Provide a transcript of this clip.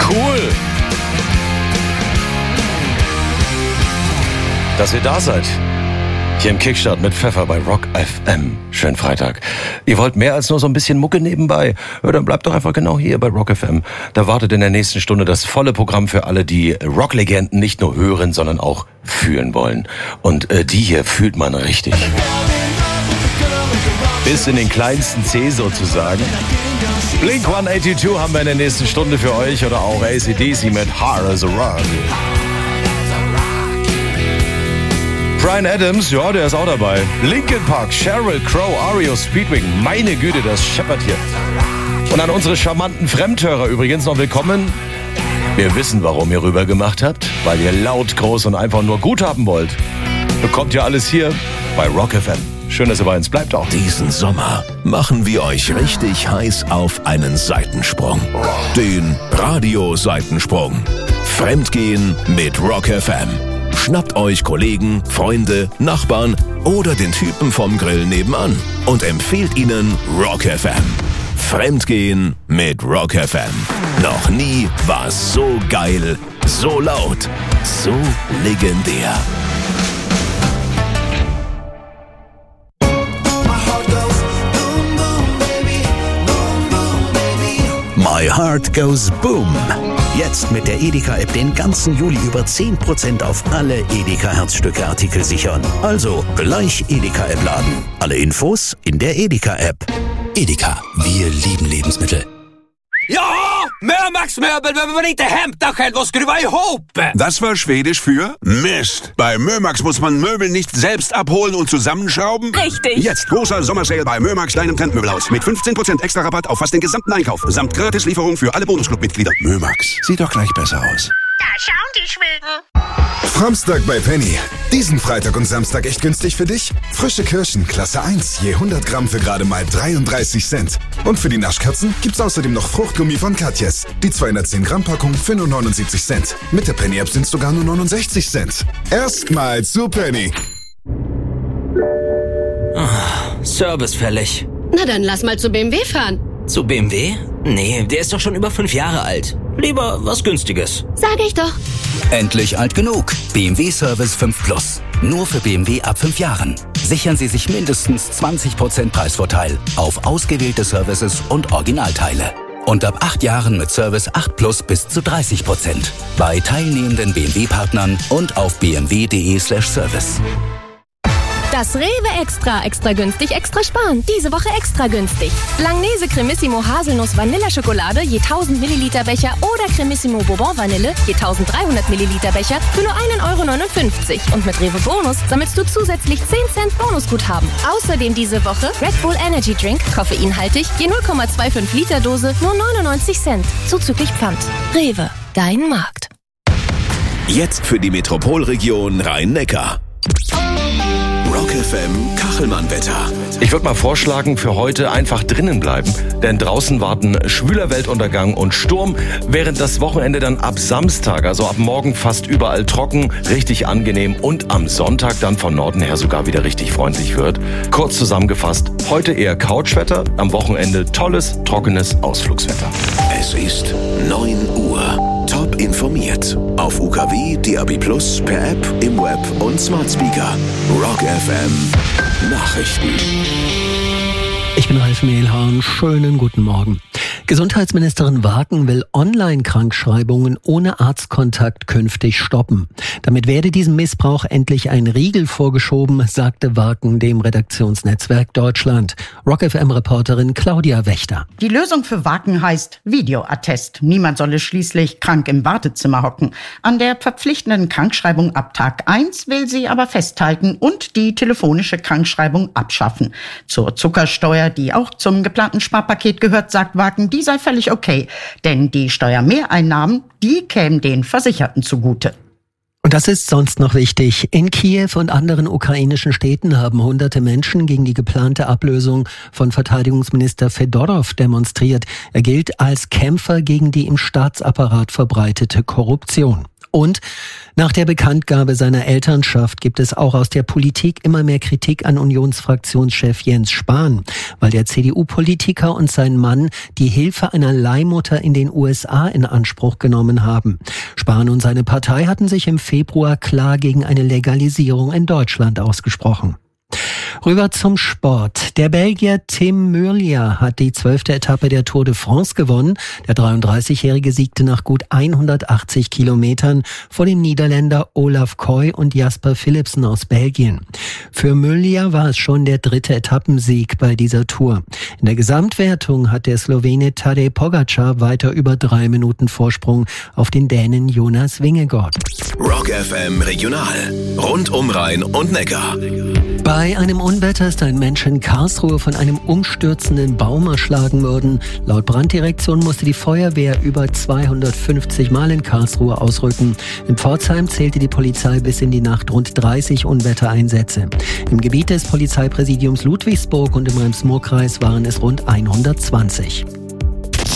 Cool. Dass ihr da seid. Hier im Kickstart mit Pfeffer bei Rock FM. Schönen Freitag. Ihr wollt mehr als nur so ein bisschen Mucke nebenbei? Ja, dann bleibt doch einfach genau hier bei Rock FM. Da wartet in der nächsten Stunde das volle Programm für alle, die Rocklegenden nicht nur hören, sondern auch fühlen wollen. Und die hier fühlt man richtig. Bis in den kleinsten C sozusagen. Blink 182 haben wir in der nächsten Stunde für euch oder auch AC/DC mit Hard as a Rock. Bryan Adams, ja, der ist auch dabei. Linkin Park, Sheryl Crow, REO Speedwagon. Meine Güte, das scheppert hier. Und an unsere charmanten Fremdhörer übrigens noch willkommen. Wir wissen, warum ihr rüber gemacht habt. Weil ihr laut, groß und einfach nur gut haben wollt. Bekommt ihr alles hier bei Rock FM. Schön, dass ihr bei uns bleibt auch. Diesen Sommer machen wir euch richtig heiß auf einen Seitensprung. Den Radio-Seitensprung. Fremdgehen mit Rock FM. Schnappt euch Kollegen, Freunde, Nachbarn oder den Typen vom Grill nebenan und empfehlt ihnen Rock FM. Fremdgehen mit Rock FM. Noch nie war es so geil, so laut, so legendär. My Heart Goes Boom. Jetzt mit der Edeka-App den ganzen Juli über 10% auf alle Edeka-Herzstücke-Artikel sichern. Also gleich Edeka-App laden. Alle Infos in der Edeka-App. Edeka, wir lieben Lebensmittel. Ja, Mömax-Möbel, wenn man inte hämtar själv och skruva ihop. Das war Schwedisch für Mist. Bei Mömax muss man Möbel nicht selbst abholen und zusammenschrauben. Richtig. Jetzt großer Sommersale bei Mömax, deinem Trendmöbelhaus. Mit 15% extra Rabatt auf fast den gesamten Einkauf. Samt Gratislieferung für alle Bonusclub-Mitglieder. Mömax, sieht doch gleich besser aus. Da schauen die Schweden. Samstag bei Penny. Diesen Freitag und Samstag echt günstig für dich? Frische Kirschen, Klasse 1, je 100 Gramm für gerade mal 33 Cent. Und für die Naschkatzen gibt's außerdem noch Fruchtgummi von Katjes. Die 210 Gramm Packung für nur 79 Cent. Mit der Penny-App sind's sogar nur 69 Cent. Erstmal zu Penny. Service fällig. Na dann lass mal zu BMW fahren. Zu BMW? Nee, der ist doch schon über 5 Jahre alt. Lieber was Günstiges. Sag ich doch. Endlich alt genug. BMW Service 5 Plus. Nur für BMW ab 5 Jahren. Sichern Sie sich mindestens 20% Preisvorteil auf ausgewählte Services und Originalteile. Und ab 8 Jahren mit Service 8 Plus bis zu 30%. Bei teilnehmenden BMW-Partnern und auf bmw.de/service. Das Rewe Extra günstig, extra sparen. Diese Woche extra günstig. Langnese Cremissimo Haselnuss Vanilleschokolade je 1000 Milliliter Becher oder Cremissimo Bourbon Vanille je 1300 Milliliter Becher für nur 1,59 €. Und mit Rewe Bonus sammelst du zusätzlich 10 Cent Bonusguthaben. Außerdem diese Woche Red Bull Energy Drink, koffeinhaltig, je 0,25 Liter Dose, nur 99 Cent. Zuzüglich Pfand. Rewe, dein Markt. Jetzt für die Metropolregion Rhein-Neckar. Rock FM Kachelmann-Wetter. Ich würde mal vorschlagen, für heute einfach drinnen bleiben, denn draußen warten schwüler Weltuntergang und Sturm, während das Wochenende dann ab Samstag, also ab morgen fast überall trocken, richtig angenehm und am Sonntag dann von Norden her sogar wieder richtig freundlich wird. Kurz zusammengefasst, heute eher Couchwetter, am Wochenende tolles, trockenes Ausflugswetter. Es ist 9 Uhr. Top informiert. Auf UKW, DAB+, per App, im Web und Smart Speaker. Rock FM Nachrichten. Ich bin Ralf Mehlhahn. Schönen guten Morgen. Gesundheitsministerin Waken will Online-Krankschreibungen ohne Arztkontakt künftig stoppen. Damit werde diesem Missbrauch endlich ein Riegel vorgeschoben, sagte Waken dem Redaktionsnetzwerk Deutschland. Rock FM-Reporterin Claudia Wächter. Die Lösung für Waken heißt Videoattest. Niemand solle schließlich krank im Wartezimmer hocken. An der verpflichtenden Krankschreibung ab Tag 1 will sie aber festhalten und die telefonische Krankschreibung abschaffen. Zur Zuckersteuer, die auch zum geplanten Sparpaket gehört, sagt Waken, die sei völlig okay. Denn die Steuermehreinnahmen, die kämen den Versicherten zugute. Und das ist sonst noch wichtig. In Kiew und anderen ukrainischen Städten haben hunderte Menschen gegen die geplante Ablösung von Verteidigungsminister Fedorov demonstriert. Er gilt als Kämpfer gegen die im Staatsapparat verbreitete Korruption. Und nach der Bekanntgabe seiner Elternschaft gibt es auch aus der Politik immer mehr Kritik an Unionsfraktionschef Jens Spahn, weil der CDU-Politiker und sein Mann die Hilfe einer Leihmutter in den USA in Anspruch genommen haben. Spahn und seine Partei hatten sich im Februar klar gegen eine Legalisierung in Deutschland ausgesprochen. Rüber zum Sport. Der Belgier Tim Merlier hat die 12. Etappe der Tour de France gewonnen. Der 33-Jährige siegte nach gut 180 Kilometern vor dem Niederländer Olaf Koy und Jasper Philipsen aus Belgien. Für Merlier war es schon der 3. Etappensieg bei dieser Tour. In der Gesamtwertung hat der Slowene Tadej Pogačar weiter über 3 Minuten Vorsprung auf den Dänen Jonas Vingegaard. Rock FM Regional. Rund um Rhein und Neckar. Bei einem Unwetter ist ein Mensch in Karlsruhe von einem umstürzenden Baum erschlagen worden. Laut Branddirektion musste die Feuerwehr über 250 Mal in Karlsruhe ausrücken. In Pforzheim zählte die Polizei bis in die Nacht rund 30 Unwettereinsätze. Im Gebiet des Polizeipräsidiums Ludwigsburg und im Rems-Murr-Kreis waren es rund 120.